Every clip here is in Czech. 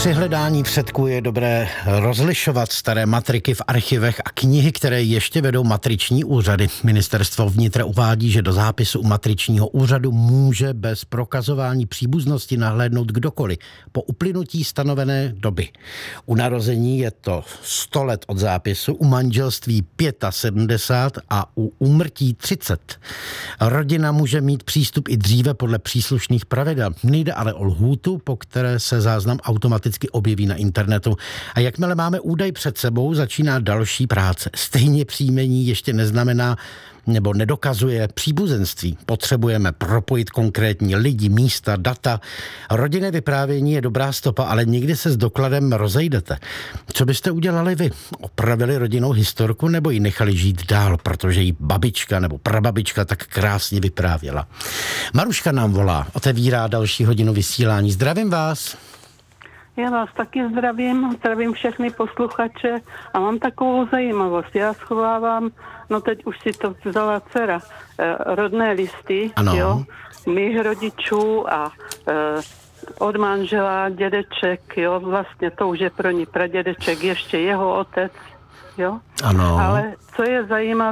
Při hledání předků je dobré rozlišovat staré matriky v archivech a knihy, které ještě vedou matriční úřady. Ministerstvo vnitra uvádí, že do zápisu u matričního úřadu může bez prokazování příbuznosti nahlédnout kdokoliv po uplynutí stanovené doby. U narození je to 100 let od zápisu, u manželství 75 a u úmrtí 30. Rodina může mít přístup i dříve podle příslušných pravidel. Nejde ale o lhůtu, po které se záznam automaticky objeví na internetu. A jakmile máme údaj před sebou, začíná další práce. Stejně příjmení ještě neznamená nebo nedokazuje příbuzenství. Potřebujeme propojit konkrétní lidi, místa, data. Rodinné vyprávění je dobrá stopa, ale nikdy se s dokladem rozejdete. Co byste udělali vy? Opravili rodinnou historku nebo ji nechali žít dál, protože jí babička nebo prababička tak krásně vyprávěla? Maruška nám volá, otevírá další hodinu vysílání. Zdravím vás. Já vás taky zdravím všechny posluchače a mám takovou zajímavost. Já schovávám, no teď už si to vzala dcera, rodné listy, jo, mých rodičů a od manžela, dědeček, jo, vlastně to už je pro ní pradědeček, ještě jeho otec, jo. Ano. Ale co je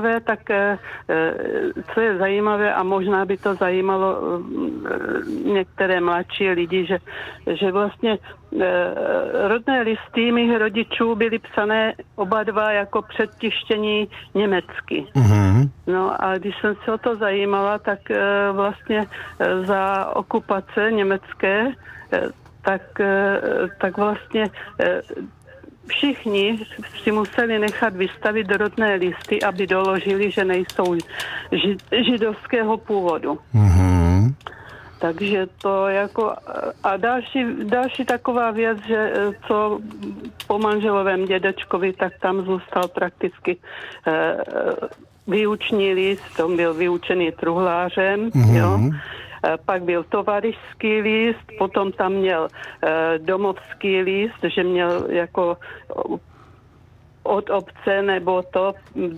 zajímavé a možná by to zajímalo některé mladší lidi, že vlastně rodné listy mých rodičů byly psané oba dva jako předtištění německy. Mm-hmm. No a když jsem se o to zajímala, tak vlastně za okupace německé, tak vlastně všichni si museli nechat vystavit rodné listy, aby doložili, že nejsou židovského původu. Mm-hmm. Takže to jako... A další taková věc, že co po manželovém dědečkovi, tak tam zůstal prakticky výuční list, on byl vyučený truhlářem, jo. Pak byl tovarišský list, potom tam měl domovský list, že měl jako od obce nebo to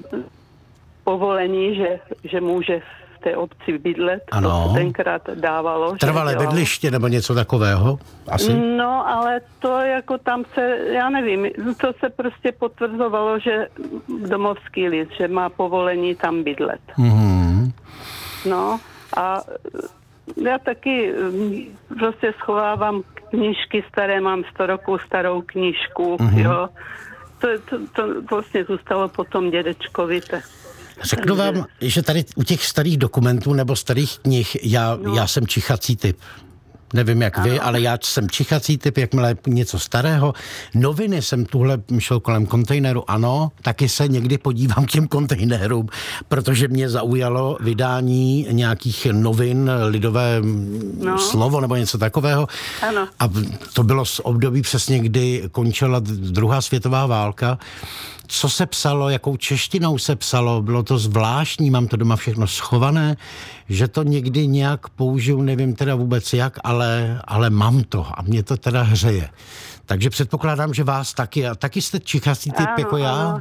povolení, že může v té obci bydlet. Ano. To se tenkrát dávalo. Trvalé bydliště nebo něco takového? Asi? No, ale to jako tam se, já nevím, to se prostě potvrzovalo, že domovský list, že má povolení tam bydlet. Mm-hmm. No a já taky prostě schovávám knížky staré, mám 100 roků starou knížku, jo. To vlastně zůstalo potom dědečkovi. Řeknu vám, že tady u těch starých dokumentů nebo starých knih, já jsem čichací typ. Nevím jak vy, ale já jsem čichací typ, jakmile něco starého. Noviny jsem tuhle šel kolem kontejneru, ano, taky se někdy podívám k těm kontejnerům, protože mě zaujalo vydání nějakých novin, lidové slovo nebo něco takového. Ano. A to bylo z období přesně, kdy končila druhá světová válka. Co se psalo, jakou češtinou se psalo, bylo to zvláštní, mám to doma všechno schované, že to někdy nějak použiju, nevím teda vůbec jak, ale mám to a mě to teda hřeje. Takže předpokládám, že vás taky, a taky jste čichací typ jako já?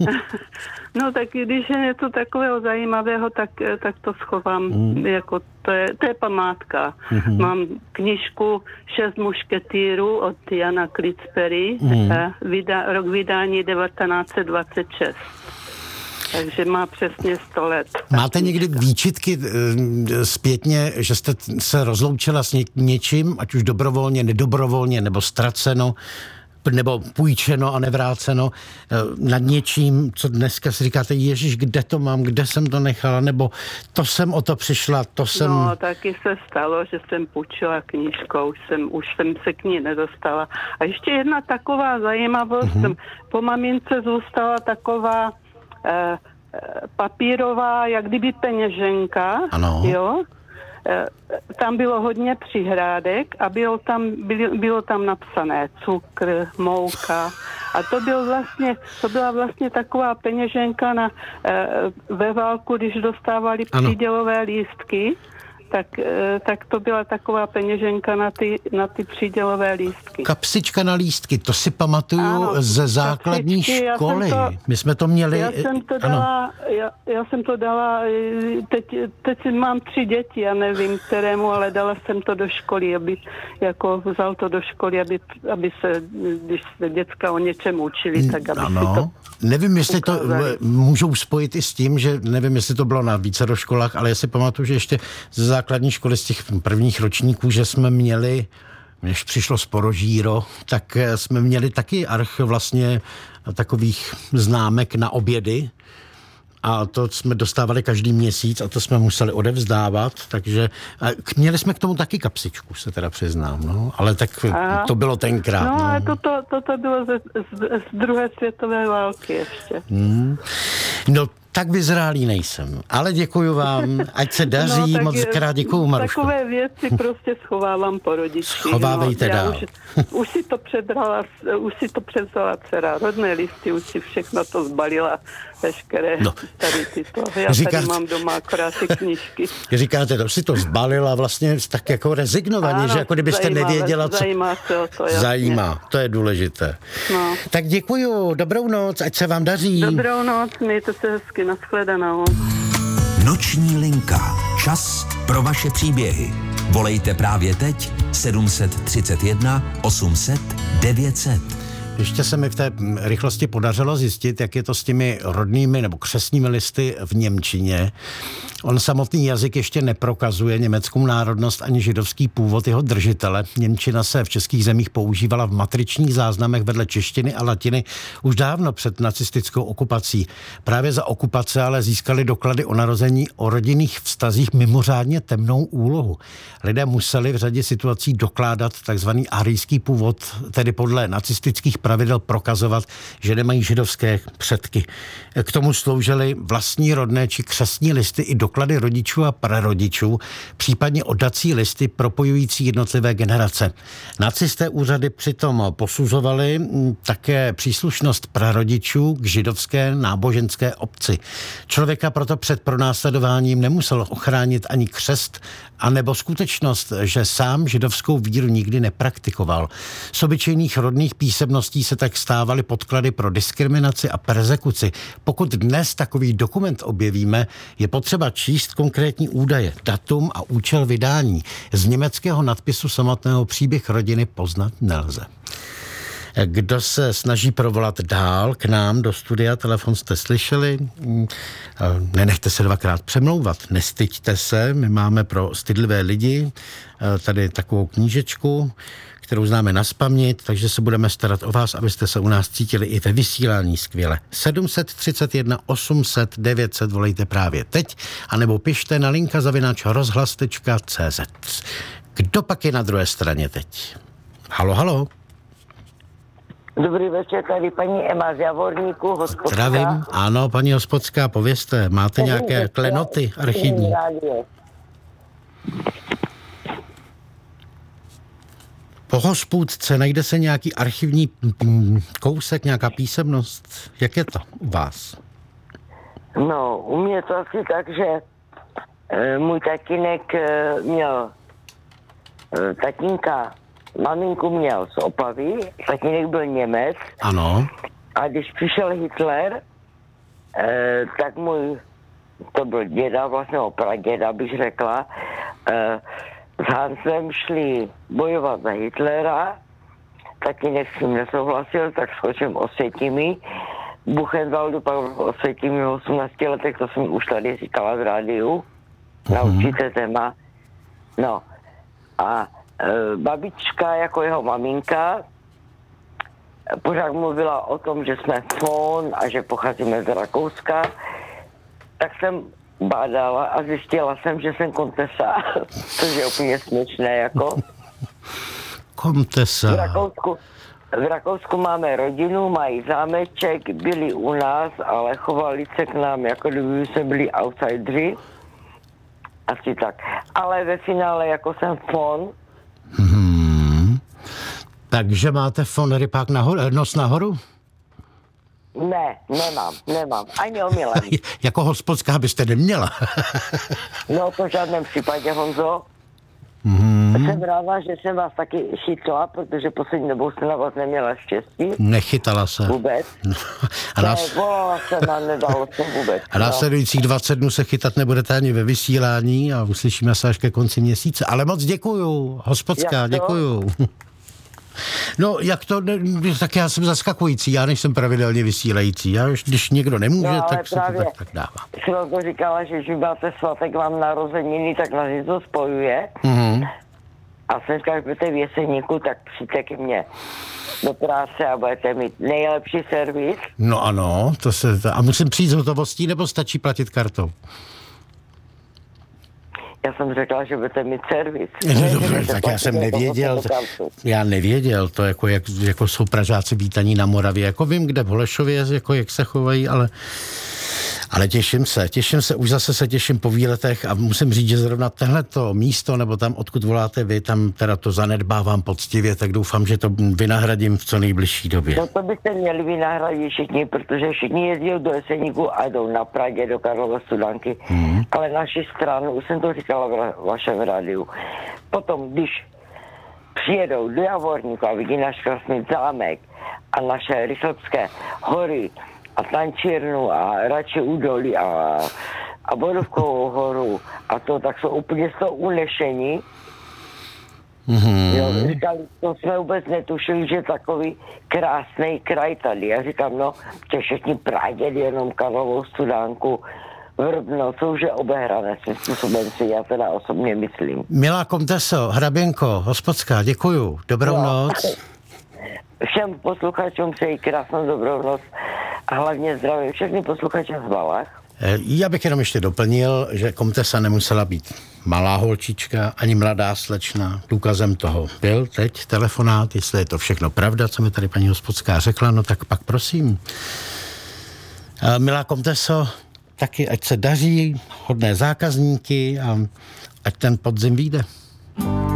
No tak když je něco takového zajímavého, tak to schovám, jako to je památka. Mm-hmm. Mám knižku 6 mušketýrů od Jana Klitspery, rok vydání 1926. Takže má přesně 100 let. Máte někdy výčitky zpětně, že jste se rozloučila s něčím, ať už dobrovolně, nedobrovolně, nebo ztraceno, nebo půjčeno a nevráceno nad něčím, co dneska si říkáte, Ježiš, kde to mám, kde jsem to nechala, nebo to jsem o to přišla, to jsem... No, taky se stalo, že jsem půjčila knížku, už jsem se k ní nedostala. A ještě jedna taková zajímavost, po mamince zůstala taková papírová, jak kdyby peněženka, jo. Tam bylo hodně přihrádek a bylo tam napsané cukr, mouka a to byla vlastně taková peněženka ve válku, když dostávali přídělové lístky, tak to byla taková peněženka na ty přídělové lístky. Kapsička na lístky, to si pamatuju ze základní školy. My jsme to měli... Já jsem to dala, teď mám 3 děti, já nevím kterému, ale dala jsem to do školy, vzal to do školy, aby se, když se děcka o něčem učili, tak aby si to... Nevím, jestli to můžou spojit i s tím, že nevím, jestli to bylo na více do školách, ale já si pamatuju, že ještě ze základní školy z těch prvních ročníků, že jsme měli, než přišlo Sporožíro, tak jsme měli taky arch vlastně takových známek na obědy. A to jsme dostávali každý měsíc a to jsme museli odevzdávat, takže měli jsme k tomu taky kapsičku, se teda přiznám, no, ale tak to bylo tenkrát. No, ale toto bylo z druhé světové války ještě. No, tak vyzrálý nejsem, ale děkuju vám, ať se daří, moc krát děkuju, Maruško. Takové věci prostě schovávám po rodičích. Schovávejte dál. Už si to převzala dcera, rodné listy, už si všechno to zbalila, veškeré tady tyto. Já tady mám doma akorát ty knížky. Říkáte, to si to zbalila vlastně tak jako rezignovaně, že jako kdybyste nevěděla, co... Zajímá se o to, jasně. Zajímá, to je důležité. No. Tak děkuju, dobrou noc, ať se vám daří. Dobrou noc, mějte se hezky, nashledanou. Noční linka. Čas pro vaše příběhy. Volejte právě teď 731 800 900. Ještě se mi v té rychlosti podařilo zjistit, jak je to s těmi rodnými nebo křestními listy v němčině. On samotný jazyk ještě neprokazuje německou národnost ani židovský původ jeho držitele. Němčina se v českých zemích používala v matričních záznamech vedle češtiny a latiny už dávno před nacistickou okupací. Právě za okupace ale získali doklady o narození o rodinných vztazích mimořádně temnou úlohu. Lidé museli v řadě situací dokládat takzvaný arijský původ, tedy podle nacistických pravidel prokazovat, že nemají židovské předky. K tomu sloužily vlastní rodné či křestní listy i doklady rodičů a prarodičů, případně oddací listy propojující jednotlivé generace. Nacisté úřady přitom posuzovali také příslušnost prarodičů k židovské náboženské obci. Člověka proto před pronásledováním nemusel ochránit ani křest, anebo skutečnost, že sám židovskou víru nikdy nepraktikoval. Z obyčejných rodných písemností se tak stávaly podklady pro diskriminaci a perzekuci. Pokud dnes takový dokument objevíme, je potřeba číst konkrétní údaje, datum a účel vydání. Z německého nadpisu samotného příběh rodiny poznat nelze. Kdo se snaží provolat dál k nám do studia, telefon jste slyšeli, nenechte se dvakrát přemlouvat, nestyďte se, my máme pro stydlivé lidi tady takovou knížečku, kterou známe nazpaměť, takže se budeme starat o vás, abyste se u nás cítili i ve vysílání skvěle. 731 800 900 volejte právě teď, anebo pište na linka@rozhlas.cz. Kdo pak je na druhé straně teď? Halo, halo. Dobrý večer, tady paní Ema z Javorníku, Hospodská. Zdravím, ano, paní Hospodská, povězte, máte nějaké klenoty archivní? Po Hospůdce najde se nějaký archivní kousek, nějaká písemnost? Jak je to u vás? No, u mě je to asi tak, že můj tatínek měl tatínka, maminku měl z Opavy, tatínek byl Němec. Ano. A když přišel Hitler, tak to byl děda, vlastně praděda bych řekla, s Hansem šli bojovat za Hitlera, tatínek s tím nesouhlasil, tak skočím Osvětimi. Buchenwaldu pak v Osvětimi v 18 letech, to jsem už tady říkala v rádiu, na určité téma. No a babička jako jeho maminka pořád mluvila o tom, že jsme fon a že pocházíme z Rakouska, tak jsem bádala a zjistila jsem, že jsem kontesa, což je úplně směšné jako. Kontesa. V Rakousku máme rodinu, mají zámeček, byli u nás, ale chovali se k nám, jako kdyby jsme byli outsideri. Asi tak. Ale ve finále jako jsem fon. Takže máte fon rypák nahoru, nos nahoru? Ne, nemám. Ani omylem. Jako hospodská byste neměla. No to v žádném případě, Honzo. Jsem ráda, že jsem vás taky chytla, protože poslední dobou jsem na vás neměla štěstí. Nechytala se. Vůbec. Volala jsem a nedalo se vůbec. A následujících 20 dnů se chytat nebudete ani ve vysílání a uslyšíme se až ke konci měsíce. Ale moc děkuju, hospodská, děkuju. No, jak to, tak já jsem zaskakující, já než jsem pravidelně vysílající. Já, když někdo nemůže, no, tak se to tak dává. Jsem to říkala, že když máte svatek, vám narozeniny, tak nás něco spojuje. A jsem říkala, že budete v Jeseníku, tak přijďte ke mně do práce a budete mít nejlepší servis. No ano, a musím přijít z hotovostí, nebo stačí platit kartou? Já jsem řekla, že budete mít servis. Dobře, tak já jsem nevěděl. Já nevěděl to, jako jsou Pražáci vítaní na Moravě. Jako vím, kde v Holešově, jako jak se chovají, ale těším se, už zase se těším po výletech a musím říct, že zrovna tohleto místo, nebo tam, odkud voláte vy, tam teda to zanedbávám poctivě, tak doufám, že to vynahradím v co nejbližší době. No to byste měli vynahradit všichni, protože všichni jezdí do Jeseníku a jdou na Praze do Karlovy Studánky, ale naši stranu, už jsem to říkala v vašem rádiu, potom, když přijedou do Javorníku a vidí náš krásný zámek a naše Rychlebské hory, a Tančírnu a radši údolí a Bodovkovou horu a to, tak jsou úplně z toho unešení. Jo, říkali, to jsme vůbec netušili, že takový krásný kraj tady. Já říkám, no, tě všichni Praděli jenom Karlovou Studánku, Vrbno, co už je obehrané svým způsobem si, já teda osobně myslím. Milá komteso, hraběnko, hospodská, děkuju. Dobrou noc. Všem posluchačům přeji krásnou dobrou noc a hlavně zdravím všechny posluchače z Valach. Já bych jenom ještě doplnil, že komtesa nemusela být malá holčička, ani mladá slečna. Důkazem toho byl teď telefonát, jestli je to všechno pravda, co mi tady paní hospodská řekla, no tak pak prosím. Milá komteso, taky ať se daří, hodné zákazníky a ať ten podzim vyjde.